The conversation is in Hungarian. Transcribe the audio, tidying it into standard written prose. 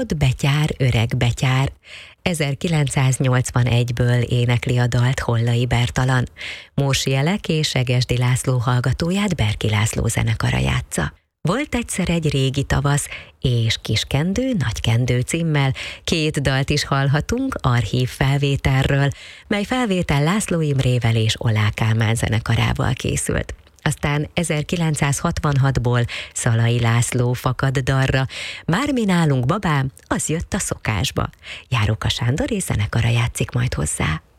Kapod betyár, öreg betyár. 1981-ből énekli a dalt Hollai Bertalan. Mórsi Elek és Egesdi László hallgatóját Berki László zenekara játsza. Volt egyszer egy régi tavasz, és Kiskendő, Nagykendő címmel 2 dalt is hallhatunk archív felvételről, mely felvétel László Imrével és Oláh Kálmán zenekarával készült. Aztán 1966-ból Szalai László Fakad dalra, Már mi nálunk babám, az jött a szokásba. Járóka Sándor és zenekara játszik majd hozzá.